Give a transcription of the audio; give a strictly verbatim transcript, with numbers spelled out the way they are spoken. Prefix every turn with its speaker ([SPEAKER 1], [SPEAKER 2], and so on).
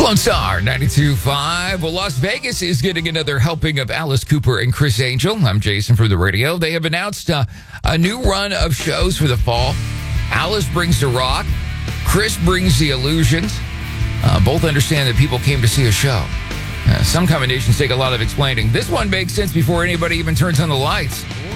[SPEAKER 1] Lone Star ninety-two point five. Well, Las Vegas is getting another helping of Alice Cooper and Chris Angel. I'm Jason for the radio. They have announced uh, a new run of shows for the fall. Alice brings the rock. Chris brings the illusions. Uh, both understand that people came to see a show. Uh, some combinations take a lot of explaining. This one makes sense before anybody even turns on the lights.